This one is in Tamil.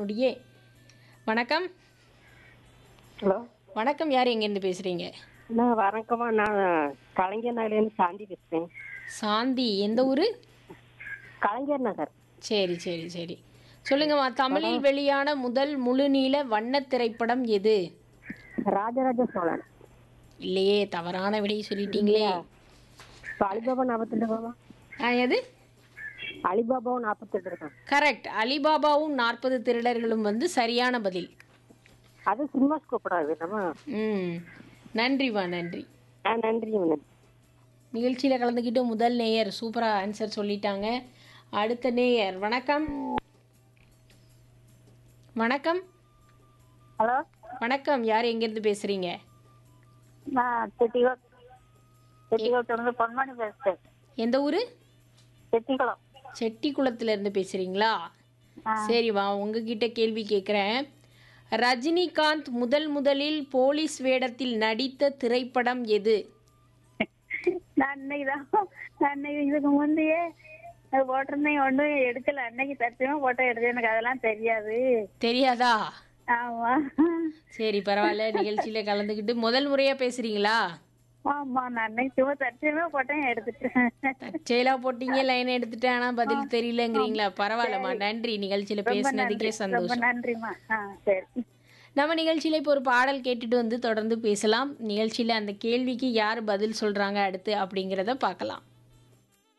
நொடியே. வணக்கம். ஹலோ. வணக்கம். யார் எங்கேருந்து பேசுறீங்க? நான் வணக்கம்மா. நான் கலைஞர் நகர்லேருந்து சாந்தி பேசுகிறேன். சாந்தி. எந்த ஊரு? கலைஞர் நகர். சரி சரி சரி. சொல்லுங்கம்மா, தமிழில் படம் வெளியான முதல் முழுநீள வண்ணத் திரைப்படம் எது? ராஜராஜ சோழன். இல்லையே, தவறான விடை சொல்லிட்டீங்களே. இல்லையா? இப்போ அலிபாபா 42 ரூபாமா? எது? அலிபாபாவும் 42 இருக்கான். கரெக்ட். அலிபாபாவும் 40 திருடர்களும் வந்து சரியான பதில். அது சினிமா ஸ்கோப்படாது நம்ம. ம். நன்றிம்மா, நன்றி. நன்றி. நிகழ்ச்சியில் கலந்துக்கிட்டு முதல் நேயர் சூப்பராக ஆன்சர் சொல்லிட்டாங்க. அடுத்த நேயர். வணக்கம். வணக்கம். ஹலோ. வணக்கம். யார் எங்கேருந்து பேசுகிறீங்க? நான் செட்டிகுளத்துல பொன்மணி பேசுறேன். எந்த ஊர்? செட்டிகுளம். செட்டிக்குளத்துலேருந்து பேசுகிறீங்களா? சரிம்மா, உங்ககிட்ட கேள்வி கேட்குறேன். ரஜினிகாந்த் முதலில் போலீஸ் வேடத்தில் நடித்த திரைப்படம் எது? நான் அன்னைக்கு இதுக்கு முந்தையே போட்டிருந்தேன், ஒன்றும் எடுக்கல. அன்னைக்கு தச்சுமா போட்டோ எடுத்து எனக்கு அதெல்லாம் தெரியாது. தெரியாதா? ஆமா. சரி, பரவாயில்ல. நிகழ்ச்சியில் கலந்துக்கிட்டு முதல் முறையாக பேசுகிறீங்களா? ஆமா, நான் அன்னைக்கு சும்மா தச்சுமே போட்டோ எடுத்துட்டேன். தற்செயலாக போட்டீங்க, லைன் எடுத்துட்டேன், ஆனால் பதில் தெரியலங்கிறீங்களா? பரவாயில்லம்மா, நன்றி. நிகழ்ச்சியில் பேசினதுக்கே ரொம்ப சந்தோஷம். நன்றிம்மா. சரி. நம்ம நிகழ்ச்சியில் இப்போ ஒரு பாடல் கேட்டுட்டு வந்து தொடர்ந்து பேசலாம். நிகழ்ச்சியில் அந்த கேள்விக்கு யார் பதில் சொல்கிறாங்க அடுத்து அப்படிங்கிறத பார்க்கலாம்.